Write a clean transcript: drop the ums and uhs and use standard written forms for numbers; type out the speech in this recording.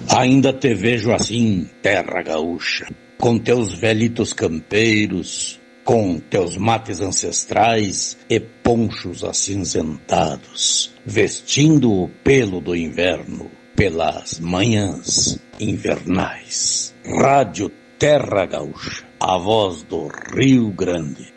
Ainda te vejo assim, terra gaúcha, com teus velitos campeiros, com teus mates ancestrais e ponchos acinzentados, vestindo o pelo do inverno pelas manhãs invernais. Rádio Terra Gaúcha, a voz do Rio Grande.